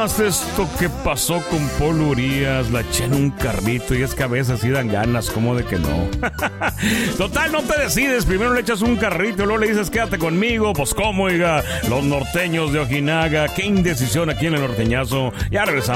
nomás esto que pasó con Paul Urias. La eché en un carrito y es que a veces sí dan ganas, como de que no. Total, no te decides. Primero le echas un carrito y luego le dices quédate conmigo. Pues cómo, oiga, los norteños de Ojinaga. Qué indecisión aquí en el norteñazo. Ya regresamos.